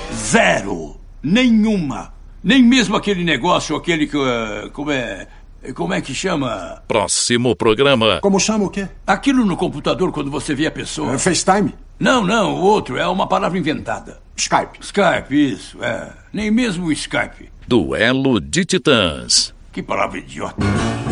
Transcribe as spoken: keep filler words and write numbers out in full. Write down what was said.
Zero. Nenhuma. Nem mesmo aquele negócio, aquele que... Uh, como é... Como é que chama? Próximo programa. Como chama o quê? Aquilo no computador quando você vê a pessoa. É FaceTime? Não, não, o outro. É uma palavra inventada. Skype. Skype, isso, é. Nem mesmo o Skype. Duelo de Titãs. Que palavra idiota.